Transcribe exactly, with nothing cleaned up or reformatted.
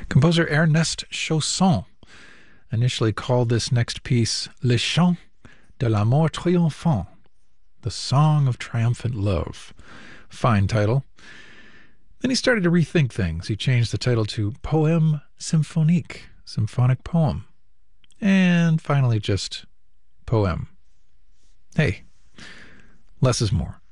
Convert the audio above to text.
Composer Ernest Chausson initially called this next piece Le Chant de l'amour triomphant, the Song of Triumphant Love. Fine title. Then he started to rethink things. He changed the title to Poème Symphonique, symphonic poem. And finally just Poème. Hey, less is more.